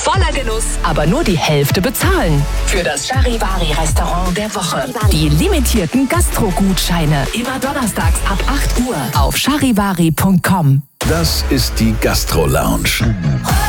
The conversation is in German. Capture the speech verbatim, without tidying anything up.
voller Genuss, aber nur die Hälfte bezahlen. Für das Charivari-Restaurant der Woche. Die limitierten Gastro-Gutscheine. Immer donnerstags ab acht Uhr auf charivari punkt com. Das ist die Gastro Lounge.